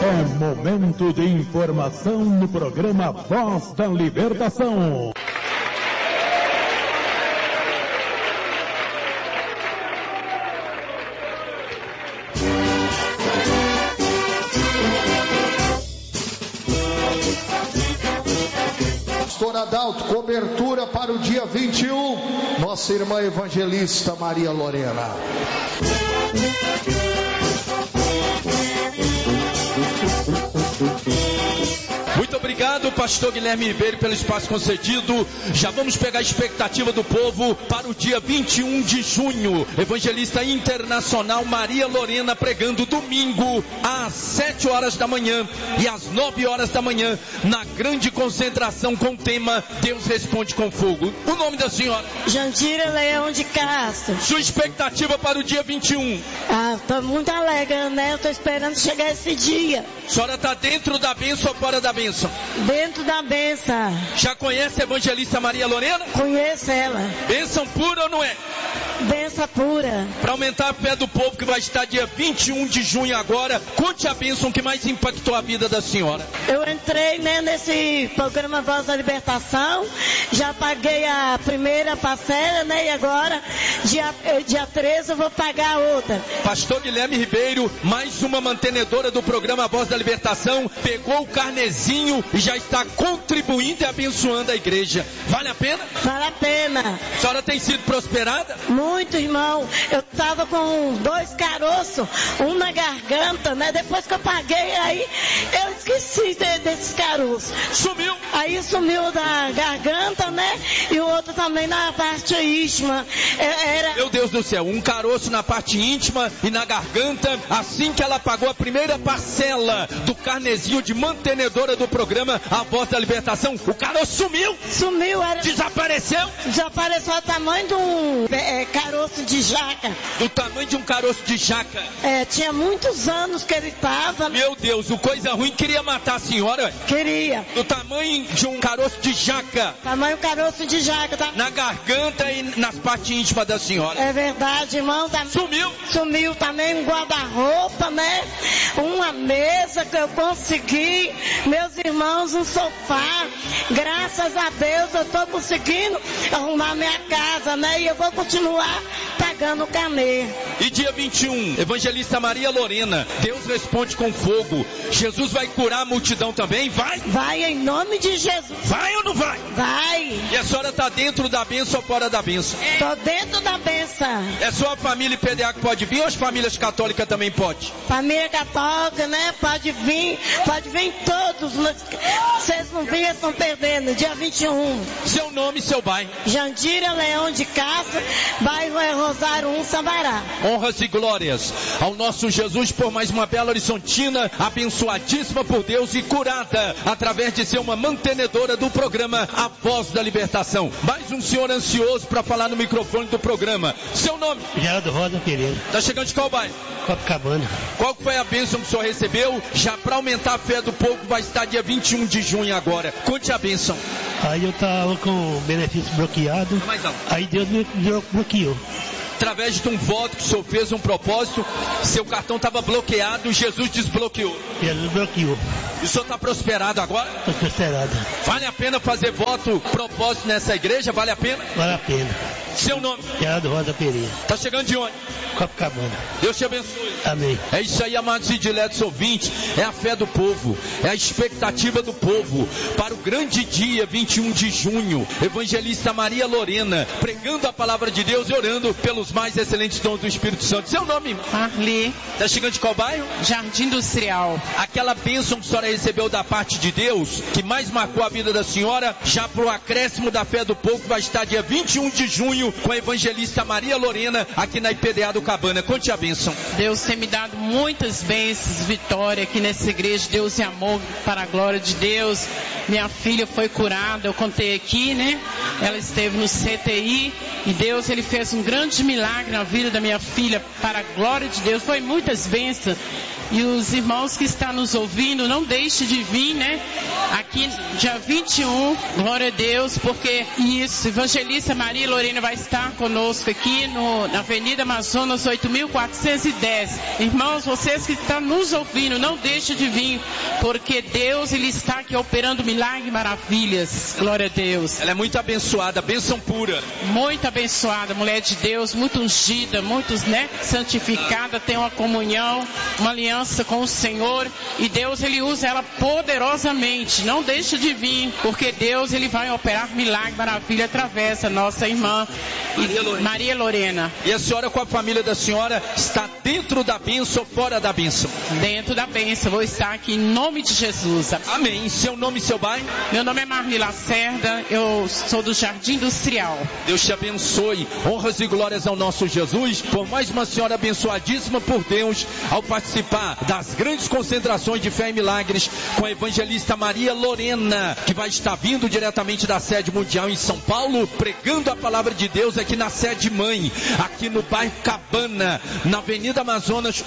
É momento de informação no programa Voz da Libertação. Pastor Adalto, cobertura para o dia 21, nossa irmã evangelista Maria Lorena. Muito obrigado, pastor Guilherme Ribeiro, pelo espaço concedido. Já vamos pegar a expectativa do povo para o dia 21 de junho. Evangelista internacional Maria Lorena pregando domingo às 7 horas da manhã e às 9 horas da manhã na grande concentração com o tema Deus Responde com Fogo. O nome da senhora? Jandira Leão de Castro. Sua expectativa para o dia 21? Estou muito alegre, né? Eu estou esperando chegar esse dia. A senhora está dentro da bênção ou fora da bênção? Dentro da bênção. Já conhece a evangelista Maria Lorena? Conheço ela. Bênção pura ou não é? Bênção pura. Para aumentar a fé do povo que vai estar dia 21 de junho agora, conte a bênção que mais impactou a vida da senhora. Eu entrei, né, nesse programa Voz da Libertação, já paguei a primeira parcela, né, e agora, dia 13 eu vou pagar a outra. Pastor Guilherme Ribeiro, mais uma mantenedora do programa Voz da Libertação, pegou o carnezinho e já está contribuindo e abençoando a igreja. Vale a pena? Vale a pena. A senhora tem sido prosperada? Muito, irmão. Eu estava com 2 caroços, um na garganta, né? Depois que eu paguei, aí eu esqueci desses caroços. Sumiu? Aí sumiu da garganta, né? E o outro também na parte íntima. Meu Deus do céu, um caroço na parte íntima e na garganta. Assim que ela pagou a primeira parcela do carnezinho de mantenedora do programa A Voz da Libertação, o caroço sumiu. Sumiu, era... Desapareceu? Desapareceu o tamanho de um caroço de jaca. Do tamanho de um caroço de jaca? Tinha muitos anos que ele estava. Meu Deus, o coisa ruim queria matar a senhora? Queria. Do tamanho de um caroço de jaca? Tamanho caroço de jaca. Tá? Na garganta e nas partes íntimas da senhora? É verdade, irmão. Sumiu? Sumiu também um guarda-roupa, né? Uma mesa que eu consegui. Meus irmãos, um sofá. Graças a Deus eu estou conseguindo arrumar minha casa, né? E eu vou continuar pagando o carnê. E dia 21, evangelista Maria Lorena, Deus Responde com Fogo. Jesus vai curar a multidão também? Vai? Vai, em nome de Jesus. Vai ou não vai? Vai. E a senhora está dentro da bênção ou fora da bênção? Estou dentro da bênção. É só a família PDA que pode vir ou as famílias católicas também pode? Família católica, né? Pode vir todos. Vocês não virem, estão perdendo. Dia 21. Seu nome e seu bairro? Jandira Leão de Castro, bairro Rosário 1, Sabará. Honras e glórias ao nosso Jesus por mais uma bela horizontina, abençoadíssima por Deus e curada através de ser uma mantenedora do programa A Voz da Libertação. Mais um senhor ansioso para falar no microfone do programa. Seu nome? Geraldo Rosa Pereira. Tá chegando de qual bairro? Copacabana. Qual foi a bênção que o senhor recebeu? Já para aumentar a fé do povo, vai estar dia 21 de junho agora. Conte a bênção. Aí eu estava com o benefício bloqueado. Aí Deus me bloqueou. Através de um voto que o senhor fez, um propósito, seu cartão estava bloqueado, Jesus desbloqueou. Jesus bloqueou. E o senhor está prosperado agora? Estou prosperado. Vale a pena fazer voto, propósito nessa igreja? Vale a pena? Vale a pena. Seu nome? Geraldo Rosa Pereira. Está chegando de onde? Copacabana. Deus te abençoe. Amém. É isso aí, amados e diletos ouvintes. É a fé do povo, é a expectativa do povo para o grande dia 21 de junho. Evangelista Maria Lorena pregando a palavra de Deus e orando pelos mais excelentes dons do Espírito Santo. Seu nome? Marli. Está chegando de qual bairro? Jardim Industrial. Aquela bênção que a senhora recebeu da parte de Deus, que mais marcou a vida da senhora, já para o acréscimo da fé do povo, vai estar dia 21 de junho com a evangelista Maria Lorena aqui na IPDA do Cabana. Conte a bênção. Deus tem me dado muitas bênçãos, vitória aqui nessa igreja. Deus e amor para a glória de Deus. Minha filha foi curada, eu contei aqui, né? Ela esteve no CTI e Deus, ele fez um grande milagre na vida da minha filha para a glória de Deus. Foi muitas bênçãos. E os irmãos que estão nos ouvindo, não deixe de vir, né? Aqui, dia 21, glória a Deus, porque isso, Evangelista Maria Lorena vai estar conosco aqui na Avenida Amazonas 8.410. Irmãos, vocês que estão nos ouvindo, não deixe de vir, porque Deus, Ele está aqui operando milagres e maravilhas. Glória a Deus. Ela é muito abençoada, bênção pura. Muito abençoada, mulher de Deus, muito ungida, muito, né, santificada, tem uma comunhão, uma aliança com o Senhor, e Deus, Ele usa ela poderosamente. Não deixe de vir, porque Deus, Ele vai operar milagre, maravilha através da nossa irmã Maria Lorena. E a senhora, com a família da senhora, está dentro da bênção ou fora da bênção? Dentro da bênção, vou estar aqui em nome de Jesus. Amém. Seu nome e seu bairro? Meu nome é Marli Lacerda, eu sou do Jardim Industrial. Deus te abençoe, honras e glórias ao nosso Jesus, por mais uma senhora abençoadíssima por Deus, ao participar das grandes concentrações de fé e milagres com a evangelista Maria Lorena, que vai estar vindo diretamente da sede mundial em São Paulo, pregando a palavra de Deus aqui na sede mãe, aqui no bairro Cabana, na Avenida Amazonas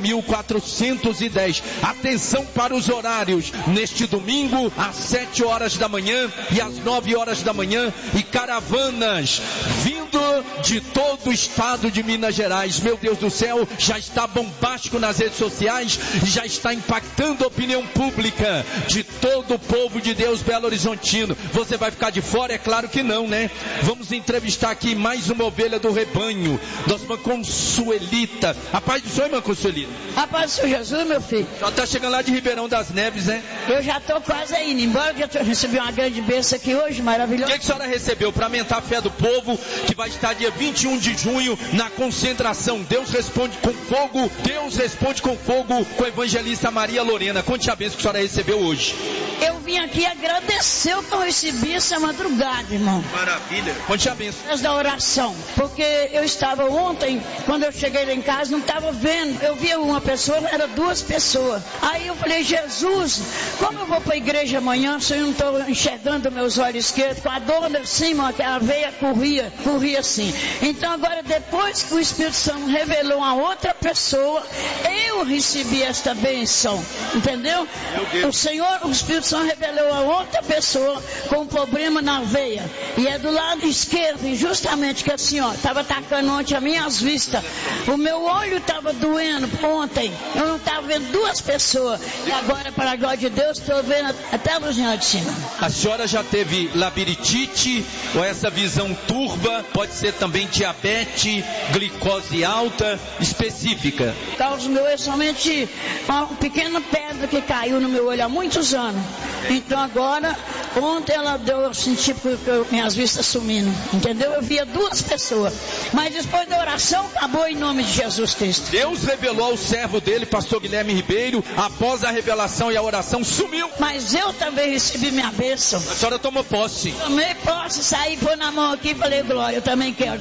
8.410. Atenção para os horários, neste domingo às 7 horas da manhã e às 9 horas da manhã, e caravanas vindo de todo o estado de Minas Gerais. Meu Deus do céu, já está bombástico nas redes sociais e já está impactando a opinião pública de todo o povo de Deus Belo Horizontino. Você vai ficar de fora? É claro que não, né? Vamos entrevistar aqui mais uma ovelha do rebanho, nossa irmã Consuelita. A paz do Senhor, irmã Consuelita. A paz do Senhor Jesus, meu filho. Já está chegando lá de Ribeirão das Neves, né? Eu já estou quase indo, embora que eu recebi uma grande bênção aqui hoje, maravilhoso. O que a senhora recebeu para aumentar a fé do povo, que vai estar dia 21 de junho na concentração? Deus responde com fogo, Deus responde com fogo, com a evangelista Maria Lorena. Conte a bênção que a senhora recebeu hoje. Eu vim aqui agradecer o que eu recebi essa madrugada, irmão. Maravilha. Conte a bênção. Da oração, porque eu estava ontem, quando eu cheguei lá em casa, não estava vendo. Eu via uma pessoa, era duas pessoas. Aí eu falei, Jesus, como eu vou para a igreja amanhã, se eu não estou enxergando meus olhos esquerdos, com a dor assim, aquela veia corria assim. Então agora, depois que o Espírito Santo revelou a outra pessoa, eu recebi esta bênção, entendeu? O Senhor, o Espírito Santo revelou a outra pessoa com um problema na veia, e é do lado esquerdo, e justamente que assim, ó, estava atacando ontem as minhas vistas, o meu olho estava doendo ontem, eu não estava vendo duas pessoas, e agora, para a glória de Deus, estou vendo até a luzinha de cima. A senhora já teve labirintite, ou essa visão turva? Pode ser também diabetes, glicose alta, específica? O caso meu é somente uma pequena pedra que caiu no meu olho há muitos anos. Então agora, ontem ela deu, eu senti minhas vistas sumindo, entendeu? Eu via duas pessoas, mas depois da oração acabou em nome de Jesus Cristo. Deus revelou ao servo dele, pastor Guilherme Ribeiro, após a revelação e a oração, sumiu. Mas eu também recebi minha bênção. A senhora tomou posse. Tomei posse, saí, pôr na mão aqui e falei, glória, eu também quero.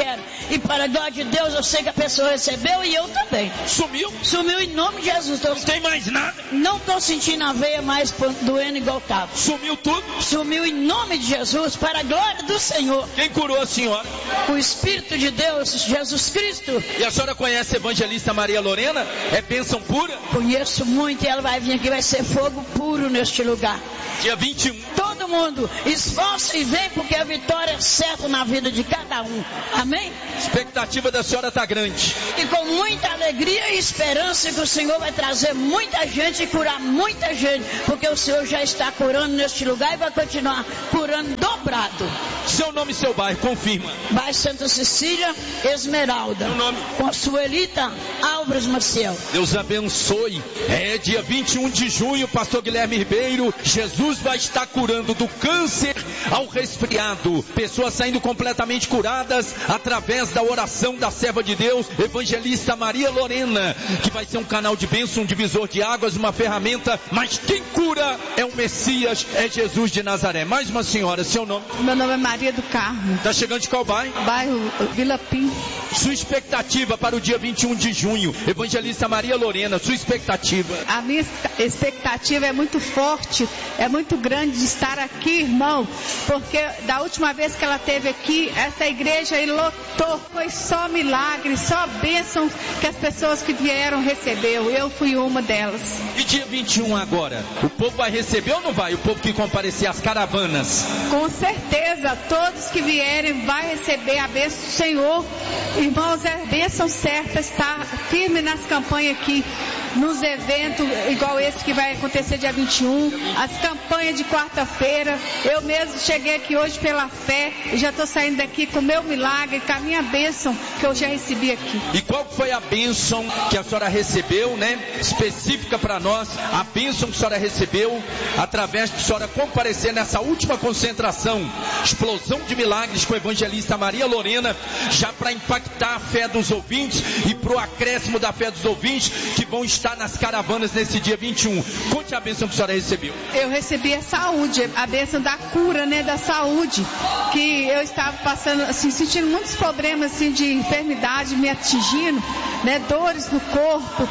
E para a glória de Deus, eu sei que a pessoa recebeu e eu também. Sumiu? Sumiu em nome de Jesus. Não tem mais nada? Não estou sentindo a veia mais doendo igual estava. Sumiu tudo? Sumiu em nome de Jesus, para a glória do Senhor. Quem curou a senhora? O Espírito de Deus, Jesus Cristo. E a senhora conhece a evangelista Maria Lorena? É bênção pura? Conheço muito, e ela vai vir aqui, vai ser fogo puro neste lugar. Dia 21. Todo mundo, esforça e vem, porque a vitória é certa na vida de cada um. Amém? A expectativa da senhora está grande. E com muita alegria e esperança que o Senhor vai trazer muita gente e curar muita gente, porque o Senhor já está curando neste lugar e vai continuar curando dobrado. Seu nome e seu bairro, confirma. Bairro Santa Cecília, Esmeralda. Seu nome? Consuelita Álvares Maciel. Deus abençoe. É dia 21 de junho, pastor Guilherme Ribeiro. Jesus vai estar curando do câncer ao resfriado. Pessoas saindo completamente curadas através da oração da serva de Deus, evangelista Maria Lorena, que vai ser um canal de bênção, um divisor de águas, uma ferramenta, mas quem cura é o Messias, é Jesus de Nazaré. Mais uma senhora, seu nome? Meu nome é Maria do Carmo. Tá chegando de qual bairro? Bairro Vila Pim. Sua expectativa para o dia 21 de junho. Evangelista Maria Lorena, sua expectativa. A minha expectativa é muito forte, é muito grande de estar aqui, irmão, porque da última vez que ela esteve aqui, essa igreja aí lotou, foi só milagre, só bênção que as pessoas que vieram recebeu. Eu fui uma delas. E dia 21 agora, o povo vai receber ou não vai? O povo que comparecer às caravanas? Com certeza, todos que vierem vai receber a bênção do Senhor. Irmãos, é a bênção certa, estar firme nas campanhas aqui, nos eventos igual esse que vai acontecer dia 21, as campanhas de quarta-feira. Eu mesmo cheguei aqui hoje pela fé e já estou saindo daqui com o meu milagre, com a minha bênção que eu já recebi aqui. E qual foi a bênção que a senhora recebeu, né? Específica para nós, a bênção que a senhora recebeu através de a senhora comparecer nessa última concentração, explosão de milagres com a evangelista Maria Lorena, já para impactar a fé dos ouvintes e para o acréscimo da fé dos ouvintes que vão estar nas caravanas nesse dia 21. Conte a bênção que a senhora recebeu. Eu recebi a saúde, a bênção da cura, né, da saúde, que eu estava passando, assim, sentindo muitos problemas, assim, de enfermidade me atingindo, né, dores no corpo,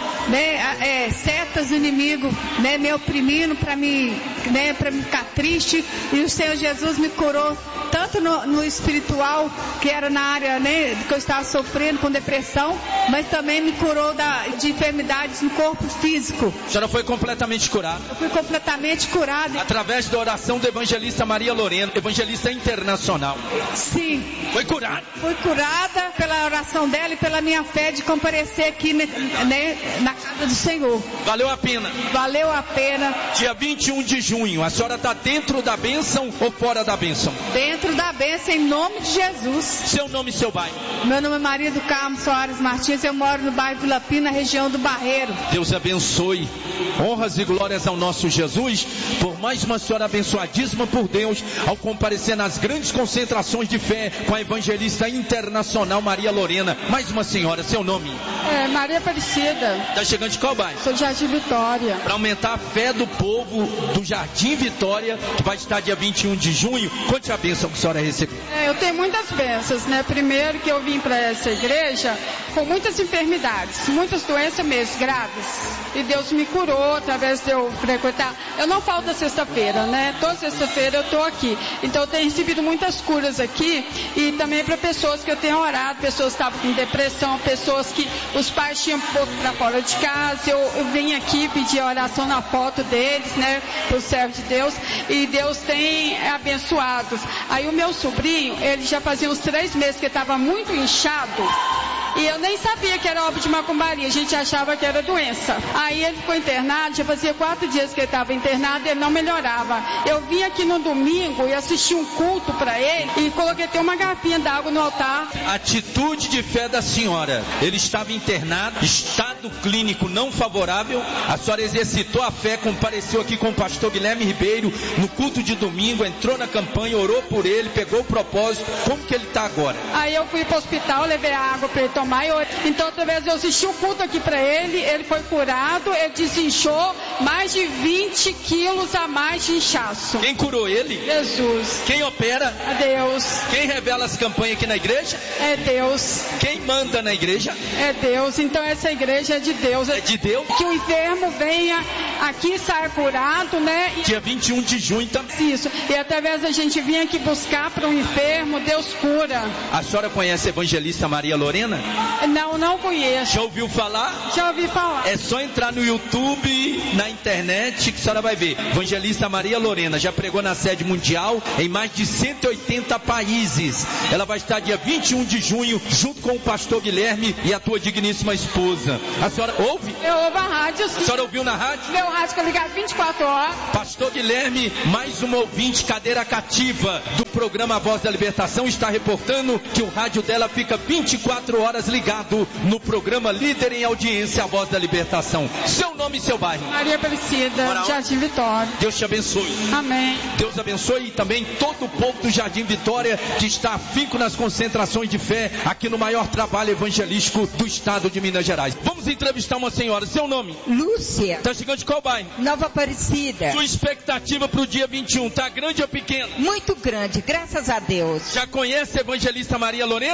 né, setas do inimigo, né, me oprimindo para me ficar triste, e o Senhor Jesus me curou tanto no espiritual, que era na área, né, que eu estava sofrendo com depressão, mas também me curou de enfermidades no corpo físico. A senhora foi completamente curada? Eu fui completamente curada. Através da oração do evangelista Maria Lorena, evangelista internacional. Sim. Foi curada? Fui curada pela oração dela e pela minha fé de comparecer aqui, né, na casa do Senhor. Valeu a pena? Valeu a pena. Dia 21 de junho, a senhora está dentro da bênção ou fora da bênção? Dentro da bênção, em nome de Jesus. Seu nome e seu bairro? Meu nome é Maria do Carmo Soares Martins, eu moro no bairro Vila Pina, região do Barreiro. Deus abençoe. Honras e glórias ao nosso Jesus, por mais uma senhora abençoadíssima por Deus, ao comparecer nas grandes concentrações de fé com a evangelista internacional Maria Lorena. Mais uma senhora, seu nome? Maria Aparecida. Está chegando de qual bairro? Sou de Jardim Vitória. Para aumentar a fé do povo do Jardim Vitória, que vai estar dia 21 de junho, conte a bênção que a senhora recebeu. Eu tenho muitas bênçãos, né? Primeiro que eu vim para essa igreja com muitas enfermidades, muitas doenças mesmo, graves. E Deus me curou através de eu frequentar. Eu não falto a sexta-feira, né? Toda sexta-feira eu estou aqui. Então eu tenho recebido muitas curas aqui e também para pessoas que eu tenho orado, pessoas que estavam com depressão, pessoas que os pais tinham pouco para fora de casa. Eu vim aqui pedir a oração na foto deles, né? Para o servo de Deus. E Deus tem abençoado. Aí o meu sobrinho, ele já fazia uns 3 meses que estava muito inchado. E eu nem sabia que era obra de macumbaria, a gente achava que era doença. Aí ele ficou internado, já fazia 4 dias que ele estava internado e ele não melhorava. Eu vim aqui no domingo e assisti um culto para ele e coloquei até uma garrafinha d'água no altar. Atitude de fé da senhora. Ele estava internado, estado clínico não favorável. A senhora exercitou a fé, compareceu aqui com o pastor Guilherme Ribeiro no culto de domingo, entrou na campanha, orou por ele, pegou o propósito. Como que ele está agora? Aí eu fui para o hospital, levei a água para ele tomar. Então, através de eu assistir um culto aqui para ele foi curado, ele desinchou mais de 20 quilos a mais de inchaço. Quem curou ele? Jesus. Quem opera? Deus. Quem revela as campanhas aqui na igreja? É Deus. Quem manda na igreja? É Deus. Então, essa igreja é de Deus. É de Deus? Que o enfermo venha aqui e saia curado, né? Dia 21 de junho também. Isso. E através da gente vir aqui buscar para o enfermo, Deus cura. A senhora conhece a evangelista Maria Lorena? Não conheço. Já ouviu falar? Já ouvi falar. É só entrar no YouTube, na internet, que a senhora vai ver. Evangelista Maria Lorena já pregou na sede mundial em mais de 180 países. Ela vai estar dia 21 de junho, junto com o pastor Guilherme e a tua digníssima esposa. A senhora ouve? Eu ouvo a rádio, sim. A senhora ouviu na rádio? Meu rádio fica ligado 24 horas. Pastor Guilherme, mais uma ouvinte cadeira cativa do programa Voz da Libertação, está reportando que o rádio dela fica 24 horas ligado no programa Líder em Audiência, a Voz da Libertação. Seu nome e seu bairro? Maria Aparecida, Jardim Vitória. Deus te abençoe. Amém. Deus abençoe e também todo o povo do Jardim Vitória que está afinco nas concentrações de fé aqui no maior trabalho evangelístico do estado de Minas Gerais. Vamos entrevistar uma senhora. Seu nome? Lúcia. Está chegando de qual bairro? Nova Aparecida. Sua expectativa para o dia 21, tá grande ou pequena? Muito grande, graças a Deus. Já conhece a evangelista Maria Lorena?